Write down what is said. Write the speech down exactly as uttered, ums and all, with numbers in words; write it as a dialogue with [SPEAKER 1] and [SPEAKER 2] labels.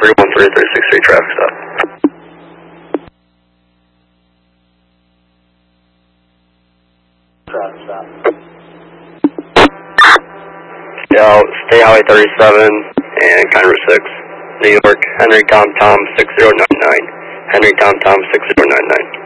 [SPEAKER 1] three one three three six three traffic stop.
[SPEAKER 2] Traffic stop.
[SPEAKER 1] Yeah, State Highway thirty-seven and County Route six, New York, Henry Tom Tom six zero nine nine, Henry Tom Tom six zero nine nine.